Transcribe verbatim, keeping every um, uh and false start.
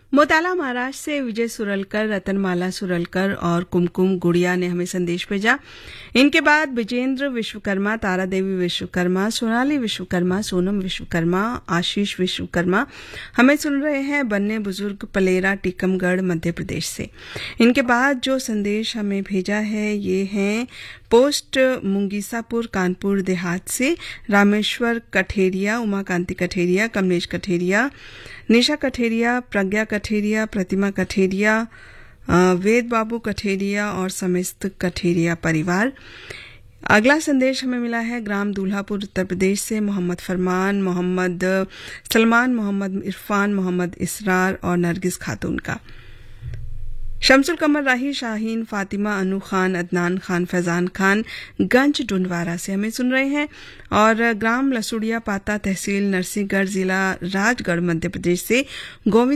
मोताला महाराष्ट्र से विजय सुरलकर, रतनमाला सुरलकर और कुमकुम गुड़िया ने हमें संदेश भेजा। इनके बाद विजेंद्र विश्वकर्मा, तारा देवी विश्वकर्मा, सोनाली विश्वकर्मा, सोनम विश्वकर्मा, आशीष विश्वकर्मा हमें सुन रहे हैं बन्ने बुजुर्ग पलेरा, टीकमगढ़, मध्य प्रदेश से। इनके बाद जो संदेश हमें भेजा है ये है पोस्ट मुंगीसापुर, कानपुर देहात से रामेश्वर कठेरिया, उमाकांति कठेरिया, कमलेश कठेरिया, निशा कठेरिया, प्रज्ञा कठेरिया, प्रतिमा कठेरिया, वेद बाबू कठेरिया और समस्त कठेरिया परिवार। अगला संदेश हमें मिला है ग्राम दूल्हापुर, उत्तर प्रदेश से मोहम्मद फरमान, मोहम्मद सलमान, मोहम्मद इरफान, मोहम्मद इसरार और नरगिस खातून का। शमसुल कमर राही, शाहीन, फातिमा, अनु खान, अदनान खान, फैजान खान गंज डुंडवारा से हमें सुन रहे हैं और ग्राम लसुड़िया पाता, तहसील नरसिंहगढ़, जिला राजगढ़, मध्य प्रदेश से गोविंद